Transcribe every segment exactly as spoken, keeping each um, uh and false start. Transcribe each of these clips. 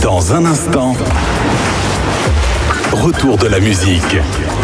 Dans un instant, retour de la musique.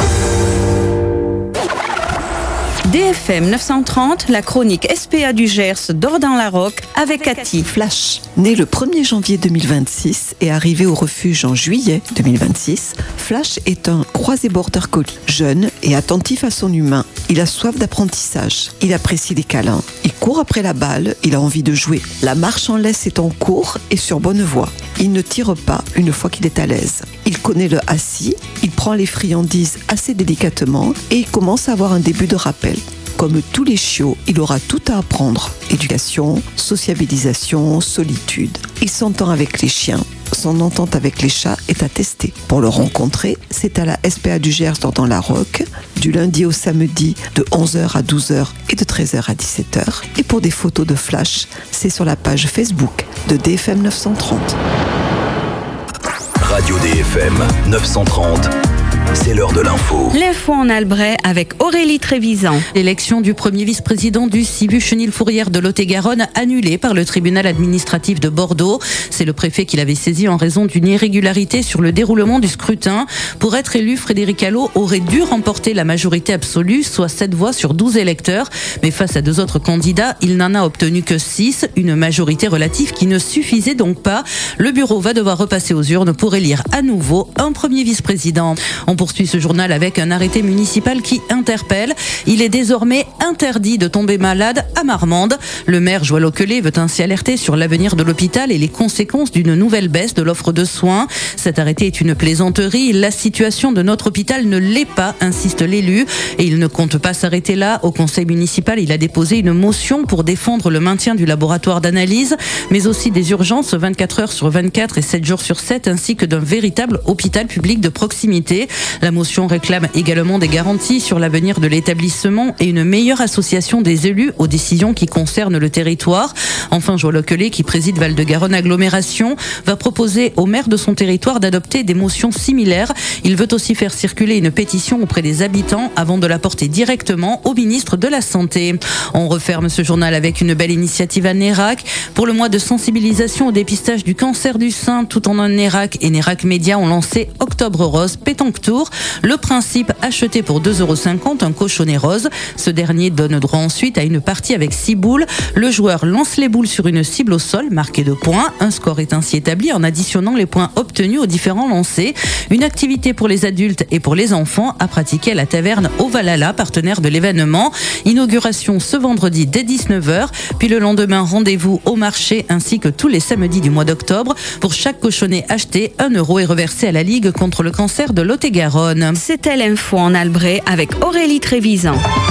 D F M neuf cent trente, la chronique S P A du Gers dort dans la roque avec Cathy. Flash, né le premier janvier deux mille vingt-six et arrivé au refuge en juillet deux mille vingt-six, Flash est un croisé border collie. Jeune et attentif à son humain, il a soif d'apprentissage. Il apprécie les câlins. Il court après la balle, il a envie de jouer. La marche en laisse est en cours et sur bonne voie. Il ne tire pas une fois qu'il est à l'aise. Il connaît le assis, il prend les friandises assez délicatement et il commence à avoir un début de rappel. Comme tous les chiots, il aura tout à apprendre. Éducation, sociabilisation, solitude. Il s'entend avec les chiens. Son entente avec les chats est à tester. Pour le rencontrer, c'est à la S P A du Gers dans la Roque, du lundi au samedi de onze heures à douze heures et de treize heures à dix-sept heures. Et pour des photos de Flash, c'est sur la page Facebook de D F M neuf cent trente. Radio D F M neuf cent trente. C'est l'heure de l'info. L'info en Albret avec Aurélie Trévisan. L'élection du premier vice-président du Cibu Chenil-Fourrière de Lot-et-Garonne annulée par le tribunal administratif de Bordeaux. C'est le préfet qui l'avait saisi en raison d'une irrégularité sur le déroulement du scrutin. Pour être élu, Frédéric Allot aurait dû remporter la majorité absolue, soit sept voix sur douze électeurs. Mais face à deux autres candidats, il n'en a obtenu que six, une majorité relative qui ne suffisait donc pas. Le bureau va devoir repasser aux urnes pour élire à nouveau un premier vice-président. On poursuit ce journal avec un arrêté municipal qui interpelle. Il est désormais interdit de tomber malade à Marmande. Le maire Joël Oquelet veut ainsi alerter sur l'avenir de l'hôpital et les conséquences d'une nouvelle baisse de l'offre de soins. Cet arrêté est une plaisanterie. La situation de notre hôpital ne l'est pas, insiste l'élu. Et il ne compte pas s'arrêter là. Au conseil municipal, il a déposé une motion pour défendre le maintien du laboratoire d'analyse, mais aussi des urgences vingt-quatre heures sur vingt-quatre et sept jours sur sept, ainsi que d'un véritable hôpital public de proximité. La motion réclame également des garanties sur l'avenir de l'établissement et une meilleure association des élus aux décisions qui concernent le territoire. Enfin, Joël Oquelet, qui préside Val-de-Garonne Agglomération, va proposer au maire de son territoire d'adopter des motions similaires. Il veut aussi faire circuler une pétition auprès des habitants avant de la porter directement au ministre de la Santé. On referme ce journal avec une belle initiative à Nérac. Pour le mois de sensibilisation au dépistage du cancer du sein, tout en un Nérac et Nérac Média ont lancé Octobre Rose Pétanque Tour. Le principe, acheter pour deux euros cinquante un cochonnet rose. Ce dernier donne droit ensuite à une partie avec six boules. Le joueur lance les boules sur une cible au sol, marquée de points. Un score est ainsi établi en additionnant les points obtenus aux différents lancers. Une activité pour les adultes et pour les enfants à pratiquer à la taverne au Valhalla, partenaire de l'événement. Inauguration ce vendredi dès dix-neuf heures. Puis le lendemain, rendez-vous au marché ainsi que tous les samedis du mois d'octobre. Pour chaque cochonnet acheté, un euro est reversé à la Ligue contre le cancer de Lot-et-Garonne. C'était l'info en Albret avec Aurélie Trévisan.